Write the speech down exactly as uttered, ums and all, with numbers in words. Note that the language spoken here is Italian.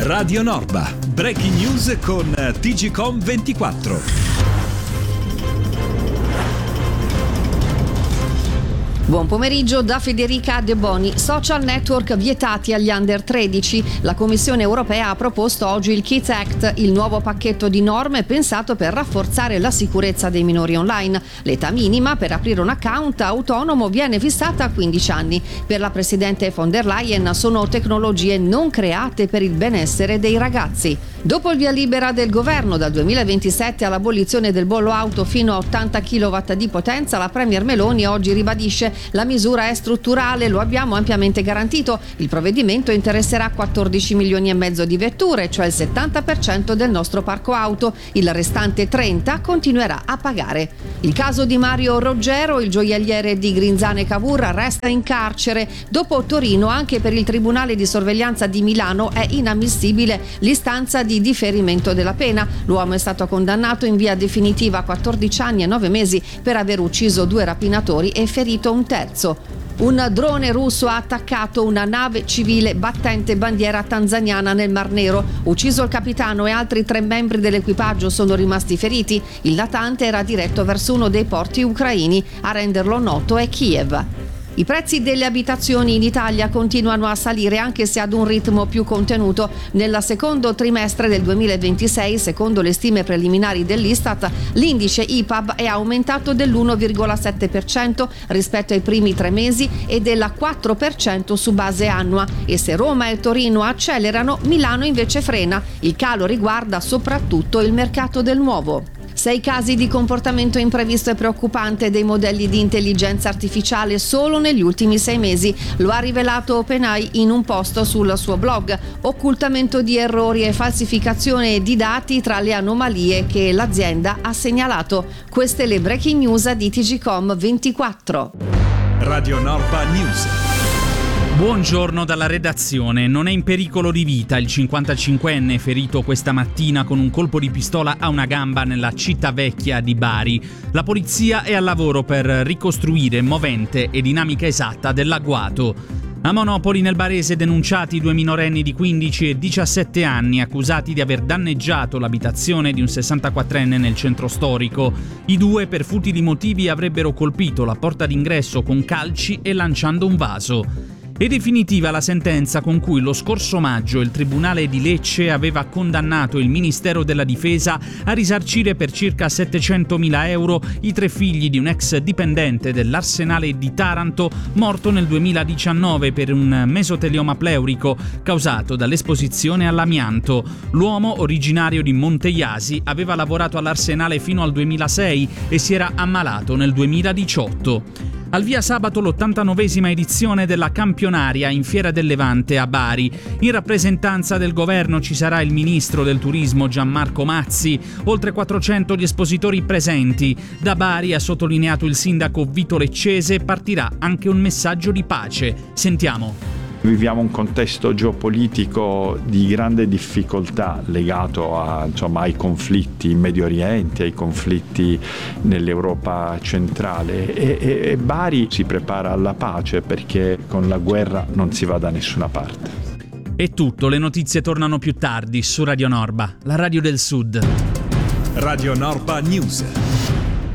Radio Norba, breaking news con T G Com ventiquattro. Buon pomeriggio da Federica De Boni. Social network vietati agli under tredici. La Commissione europea ha proposto oggi il Kids Act, il nuovo pacchetto di norme pensato per rafforzare la sicurezza dei minori online. L'età minima per aprire un account autonomo viene fissata a quindici anni. Per la Presidente von der Leyen sono tecnologie non create per il benessere dei ragazzi. Dopo il via libera del governo dal duemilaventisette all'abolizione del bollo auto fino a ottanta chilowatt di potenza, la Premier Meloni oggi ribadisce: la misura è strutturale, lo abbiamo ampiamente garantito. Il provvedimento interesserà quattordici milioni e mezzo di vetture, cioè il settanta per cento del nostro parco auto. Il restante trenta continuerà a pagare. Il caso di Mario Roggero, il gioielliere di Grinzane Cavour, resta in carcere. Dopo Torino, anche per il Tribunale di sorveglianza di Milano è inammissibile l'istanza di differimento della pena. L'uomo è stato condannato in via definitiva a quattordici anni e nove mesi per aver ucciso due rapinatori e ferito un terzo. Un drone russo ha attaccato una nave civile battente bandiera tanzaniana nel Mar Nero. Ucciso il capitano e altri tre membri dell'equipaggio sono rimasti feriti. Il natante era diretto verso uno dei porti ucraini. A renderlo noto è Kiev. I prezzi delle abitazioni in Italia continuano a salire, anche se ad un ritmo più contenuto. Nel secondo trimestre del duemilaventisei, secondo le stime preliminari dell'Istat, l'indice I P A B è aumentato dell'uno virgola sette per cento rispetto ai primi tre mesi e del quattro per cento su base annua. E se Roma e Torino accelerano, Milano invece frena. Il calo riguarda soprattutto il mercato del nuovo. Sei casi di comportamento imprevisto e preoccupante dei modelli di intelligenza artificiale solo negli ultimi sei mesi. Lo ha rivelato OpenAI in un post sul suo blog. Occultamento di errori e falsificazione di dati tra le anomalie che l'azienda ha segnalato. Queste le breaking news di T G Com ventiquattro. Radio Norba News. Buongiorno dalla redazione. Non è in pericolo di vita il cinquantacinquenne ferito questa mattina con un colpo di pistola a una gamba nella città vecchia di Bari. La polizia è al lavoro per ricostruire movente e dinamica esatta dell'agguato. A Monopoli nel Barese denunciati due minorenni di quindici e diciassette anni accusati di aver danneggiato l'abitazione di un sessantaquattrenne nel centro storico. I due per futili motivi avrebbero colpito la porta d'ingresso con calci e lanciando un vaso. È definitiva la sentenza con cui lo scorso maggio il Tribunale di Lecce aveva condannato il Ministero della Difesa a risarcire per circa settecentomila euro i tre figli di un ex dipendente dell'Arsenale di Taranto morto nel duemiladiciannove per un mesotelioma pleurico causato dall'esposizione all'amianto. L'uomo, originario di Monteiasi, aveva lavorato all'Arsenale fino al duemilasei e si era ammalato nel duemiladiciotto. Al via sabato l'ottantanovesima edizione della Campionaria in Fiera del Levante a Bari. In rappresentanza del governo ci sarà il ministro del turismo Gianmarco Mazzi, oltre quattrocento gli espositori presenti. Da Bari, ha sottolineato il sindaco Vito Leccese, partirà anche un messaggio di pace. Sentiamo. Viviamo un contesto geopolitico di grande difficoltà legato a, insomma, ai conflitti in Medio Oriente, ai conflitti nell'Europa centrale e, e, e Bari si prepara alla pace perché con la guerra non si va da nessuna parte. È tutto, le notizie tornano più tardi su Radio Norba, la radio del Sud. Radio Norba News.